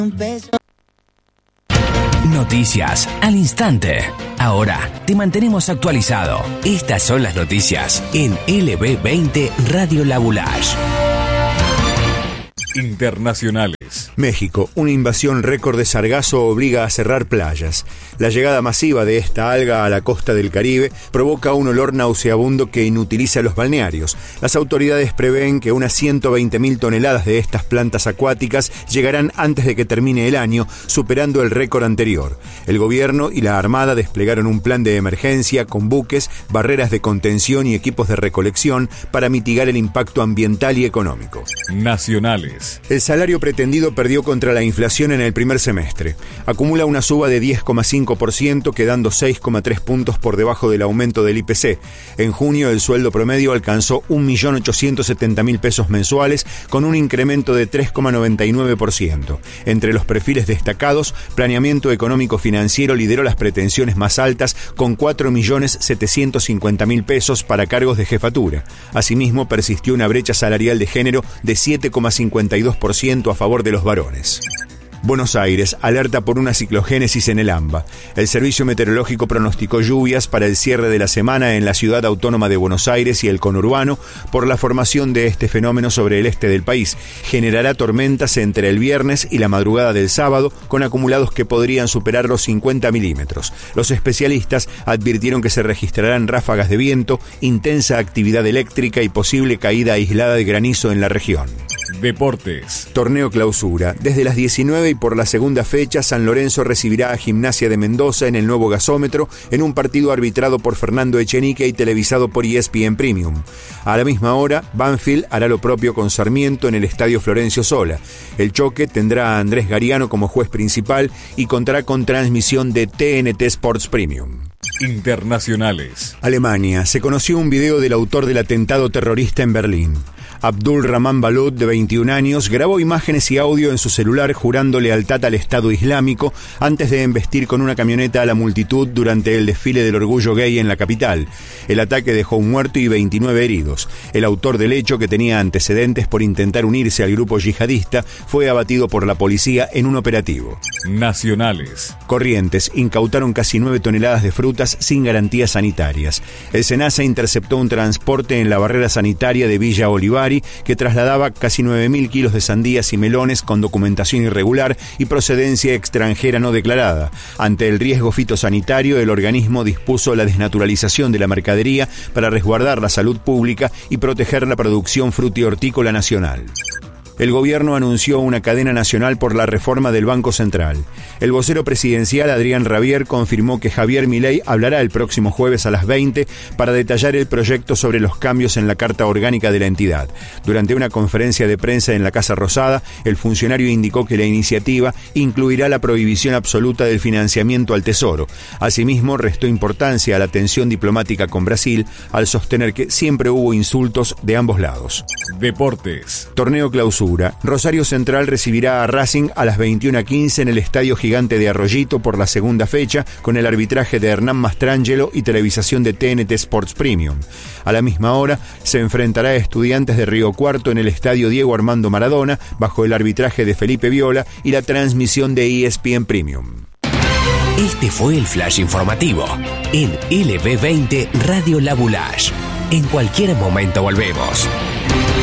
Noticias al instante. Ahora te mantenemos actualizado. Estas son las noticias en LB20 Radio La Boulage. Internacionales. México, una invasión récord de sargazo obliga a cerrar playas. La llegada masiva de esta alga a la costa del Caribe provoca un olor nauseabundo que inutiliza los balnearios. Las autoridades prevén que unas 120.000 toneladas de estas plantas acuáticas llegarán antes de que termine el año, superando el récord anterior. El gobierno y la Armada desplegaron un plan de emergencia con buques, barreras de contención y equipos de recolección para mitigar el impacto ambiental y económico. Nacionales. El salario pretendido perdió contra la inflación en el primer semestre. Acumula una suba de 10,5%, quedando 6,3 puntos por debajo del aumento del IPC. En junio, el sueldo promedio alcanzó 1.870.000 pesos mensuales, con un incremento de 3,99%. Entre los perfiles destacados, Planeamiento Económico Financiero lideró las pretensiones más altas, con 4.750.000 pesos para cargos de jefatura. Asimismo, persistió una brecha salarial de género de 7,52% a favor de los varones. Buenos Aires, alerta por una ciclogénesis en el AMBA. El Servicio Meteorológico pronosticó lluvias para el cierre de la semana en la ciudad autónoma de Buenos Aires y el conurbano por la formación de este fenómeno sobre el este del país. Generará tormentas entre el viernes y la madrugada del sábado, con acumulados que podrían superar los 50 milímetros. Los especialistas advirtieron que se registrarán ráfagas de viento, intensa actividad eléctrica y posible caída aislada de granizo en la región. Deportes. Torneo Clausura. Desde las 19 y por la segunda fecha, San Lorenzo recibirá a Gimnasia de Mendoza en el nuevo gasómetro en un partido arbitrado por Fernando Echenique y televisado por ESPN Premium. A la misma hora, Banfield hará lo propio con Sarmiento en el Estadio Florencio Sola. El choque tendrá a Andrés Gariano como juez principal y contará con transmisión de TNT Sports Premium. Internacionales. Alemania. Se conoció un video del autor del atentado terrorista en Berlín. Abdul Rahman Balut, de 21 años, grabó imágenes y audio en su celular jurando lealtad al Estado Islámico antes de embestir con una camioneta a la multitud durante el desfile del orgullo gay en la capital. El ataque dejó un muerto y 29 heridos. El autor del hecho, que tenía antecedentes por intentar unirse al grupo yihadista, fue abatido por la policía en un operativo. Nacionales. Corrientes. Incautaron casi 9 toneladas de frutas sin garantías sanitarias. El SENASA interceptó un transporte en la barrera sanitaria de Villa Olivari que trasladaba casi 9.000 kilos de sandías y melones con documentación irregular y procedencia extranjera no declarada. Ante el riesgo fitosanitario, el organismo dispuso la desnaturalización de la mercadería para resguardar la salud pública y proteger la producción fruti-hortícola nacional. El gobierno anunció una cadena nacional por la reforma del Banco Central. El vocero presidencial, Adrián Rabier, confirmó que Javier Milei hablará el próximo jueves a las 20 para detallar el proyecto sobre los cambios en la Carta Orgánica de la entidad. Durante una conferencia de prensa en la Casa Rosada, el funcionario indicó que la iniciativa incluirá la prohibición absoluta del financiamiento al Tesoro. Asimismo, restó importancia a la tensión diplomática con Brasil, al sostener que siempre hubo insultos de ambos lados. Deportes. Torneo Clausura. Rosario Central recibirá a Racing a las 21:15 en el Estadio Gigante de Arroyito por la segunda fecha, con el arbitraje de Hernán Mastrangelo y televisación de TNT Sports Premium. A la misma hora se enfrentará a Estudiantes de Río Cuarto en el Estadio Diego Armando Maradona, bajo el arbitraje de Felipe Viola y la transmisión de ESPN Premium. Este fue el flash informativo en LB20 Radio La Boulage. En cualquier momento volvemos.